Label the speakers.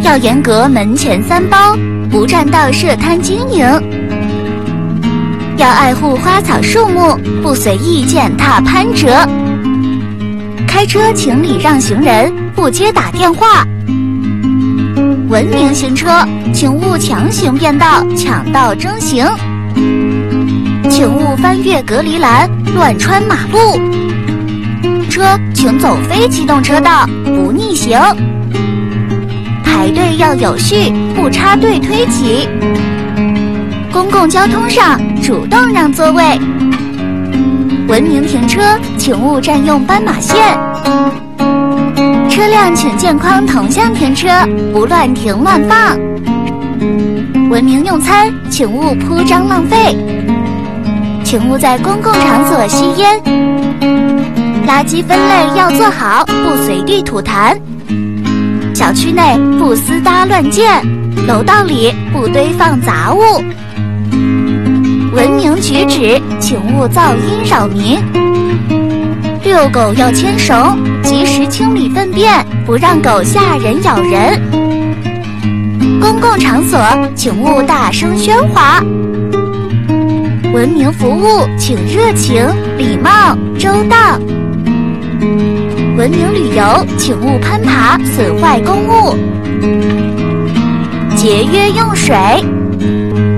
Speaker 1: 要严格门前三包，不占道设摊经营。要爱护花草树木，不随意践踏攀折。开车请礼让行人，不接打电话。文明行车，请勿强行变道、抢道争行。请勿翻越隔离栏，乱穿马路。车请走非机动车道，不逆行。排队要有序，不插队推挤。公共交通上主动让座位。文明停车，请勿占用斑马线。车辆请健康同向停车，不乱停乱放。文明用餐，请勿铺张浪费。请勿在公共场所吸烟。垃圾分类要做好，不随地吐痰。小区内不私搭乱建，楼道里不堆放杂物。文明举止，请勿噪音扰民。遛狗要牵绳，及时清理粪便，不让狗吓人咬人。公共场所请勿大声喧哗。文明服务请热情、礼貌、周到。文明旅游请勿攀爬损坏公物。节约用水，